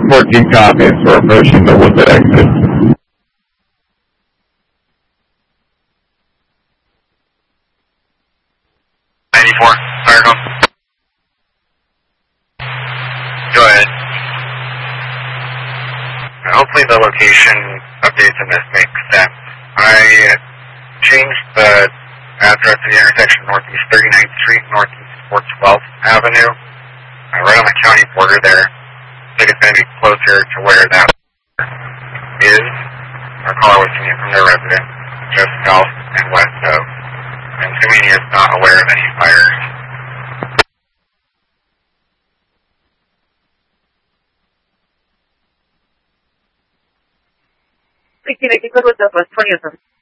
14 copies. We're approaching the Woodland exit. 94, fire home. Go ahead. Hopefully the location updates in this make sense. I changed the address of the intersection northeast 39th Street, northeast 412th Avenue, right on the county border there. I think it's going to be closer to where that is. Our caller was seeing it from their resident, just south and west of. I'm assuming he is not aware of any fires. With the 20 of them.